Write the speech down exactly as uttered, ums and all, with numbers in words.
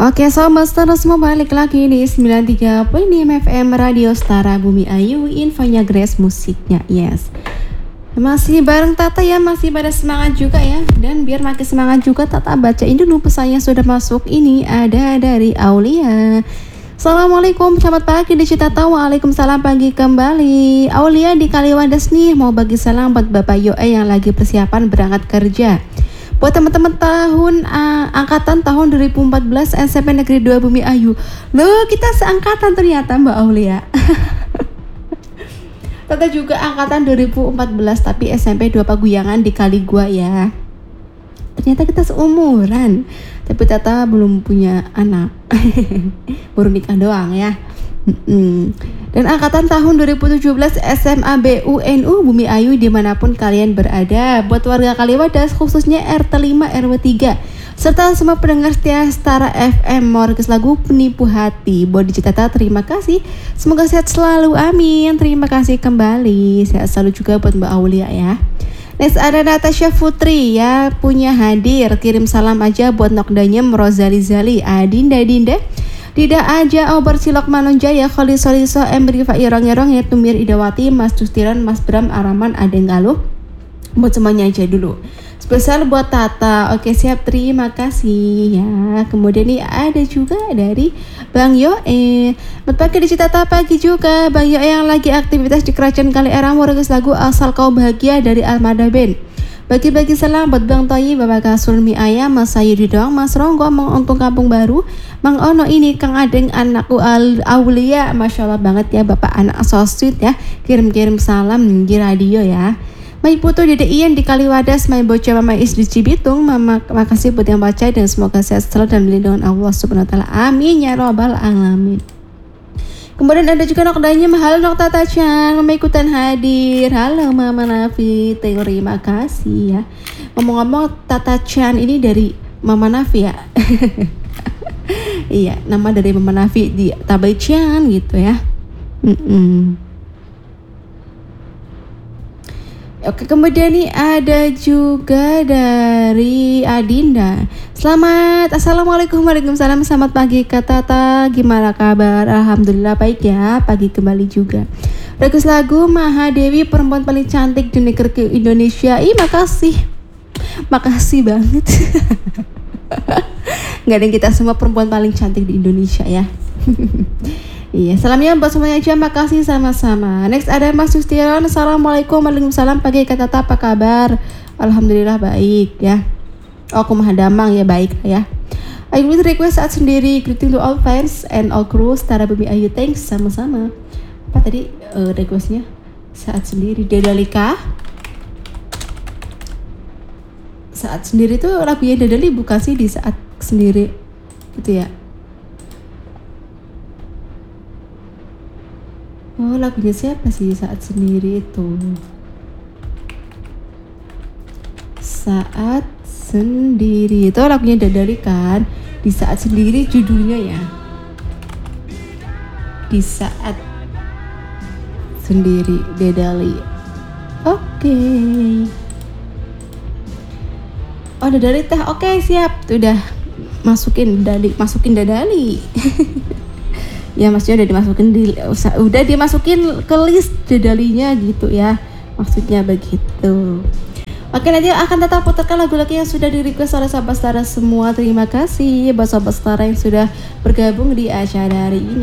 Oke sobat Setara semua, balik lagi di sembilan tiga koma lima F M Radio Setara Bumi Ayu, infonya Grace, musiknya Yes. Masih bareng Tata ya, masih pada semangat juga ya. Dan biar makin semangat juga, Tata bacain dulu pesannya sudah masuk. Ini ada dari Aulia. Assalamualaikum, selamat pagi di Tata. Waalaikumsalam, pagi kembali. Aulia di Kaliwadas nih, mau bagi salam buat Bapak Yoe yang lagi persiapan berangkat kerja. Buat teman-teman tahun uh, angkatan tahun dua ribu empat belas S M P Negeri dua Bumi Ayu. Loh, kita seangkatan ternyata Mbak Aulia. Tata juga angkatan dua ribu empat belas tapi S M P dua Paguyangan di Kali Gua ya. Ternyata kita seumuran. Tapi Tata belum punya anak. Baru nikah doang ya. Hmm. Dan angkatan tahun dua ribu tujuh belas S M A B U N U Bumi Ayu dimanapun kalian berada. Buat warga Kaliwadas khususnya R T lima R W tiga serta semua pendengar setia Setara F M, mau request lagu Penipu Hati buat Dicitata, terima kasih. Semoga sehat selalu, amin. Terima kasih kembali, sehat selalu juga buat Mbak Aulia ya. Next ada Natasha Putri ya, punya hadir. Kirim salam aja buat Nokdanyem, Rozali Zali, Adinda Dinda, Tidak aja Obar Silok Manonjaya, Kholi Soliso, Embri Fairong Yerong, Tumir Idawati, Mas Justiran, Mas Bram, Araman, Adeng Galuh. Buat semuanya aja dulu. Spesial buat Tata. Oke siap, terima kasih ya. Kemudian nih ada juga dari Bang Yoe. Berpagi di Citata pagi juga. Bang Yoe yang lagi aktivitas di Kerajaan Kali Era, mau request lagu Asal Kau Bahagia dari Armada Band. Bagi-bagi salam buat Bang Toyi, Bapak Kasulmi Ayam, Mas Sayudi Doang, Mas Ronggo, Mang Untung Kampung Baru, Mang Ono ini Kang Adeng anakku Aulia. Masya Allah banget ya Bapak, anak so sweet ya. Kirim-kirim salam di radio ya. Mai Putu Dede Ian di Kaliwadas, Mai Bocah Mama Is di Cibitung. Mama makasih buat yang baca dan semoga sehat selalu dan melindungi Allah Subhanahu wa taala. Amin ya robbal alamin. Kemudian ada juga Nokdanya, halo Nok Tata Chan, Mama ikutan hadir. Halo Mama Nafi, terima kasih ya. Ngomong-ngomong Tata Chan ini dari Mama Nafi ya. Iya, nama dari Mama Nafi di Tabai Chan gitu ya. Mm-mm. Oke, kemudian nih ada juga dari Adinda. Selamat, Assalamualaikum, Waalaikumsalam, selamat pagi Kak Tata, gimana kabar? Alhamdulillah baik ya, pagi kembali juga. Request lagu Mahadewi, perempuan paling cantik di negeri Indonesia. Ih, makasih, makasih banget. Gak ada yang kita semua perempuan paling cantik di Indonesia ya. Iya, salamnya buat semuanya aja, makasih sama-sama. Next ada Mas Justiran. Assalamualaikum, Waalaikumsalam, pagi Kak Tata, apa kabar? Alhamdulillah baik ya. Oh, aku Mahadamang ya, baik ya. I will request saat sendiri, greeting to all fans and all crew Setara Bumi Ayu, thanks sama-sama. Apa tadi uh, requestnya? Saat sendiri, Dedalika. Saat sendiri tuh lagunya Dedali bukan sih, di saat sendiri gitu ya? Oh, lagunya siapa sih Saat Sendiri itu? Saat Sendiri itu lagunya Dadali kan? Di Saat Sendiri judulnya ya. Di Saat Sendiri Dadali. Oke. Okay. Oh, Dadali teh. Oke, okay, siap. Udah masukin Dadali, masukin Dadali. Ya maksudnya udah dimasukin di, udah dimasukin ke list Dedalinya gitu ya, maksudnya begitu. Oke, nanti akan tetap putarkan lagu-lagu yang sudah di request oleh sahabat Setara semua. Terima kasih buat sahabat Setara yang sudah bergabung di acara hari ini.